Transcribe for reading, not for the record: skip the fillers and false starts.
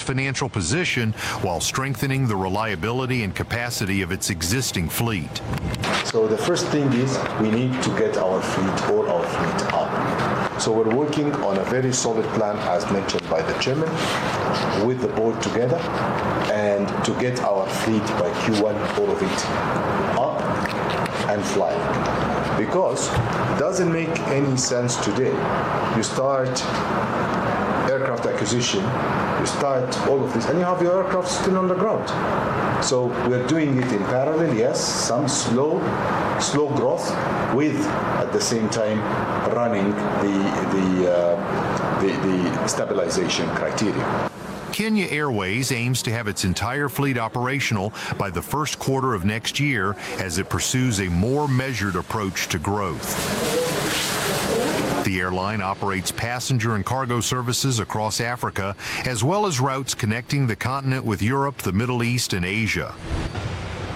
financial position while strengthening the reliability and capacity of its existing fleet. So the first thing is we need to get all our fleet up. So we're working on a very solid plan, as mentioned by the chairman, with the board together, and to get our fleet by Q1, all of it up and flying. Because it doesn't make any sense today. You start aircraft acquisition, you start all of this, and you have your aircraft still on the ground. So we're doing it in parallel, yes, some slow growth with, at the same time, running the stabilization criteria. Kenya Airways aims to have its entire fleet operational by the first quarter of next year as it pursues a more measured approach to growth. The airline operates passenger and cargo services across Africa, as well as routes connecting the continent with Europe, the Middle East, and Asia.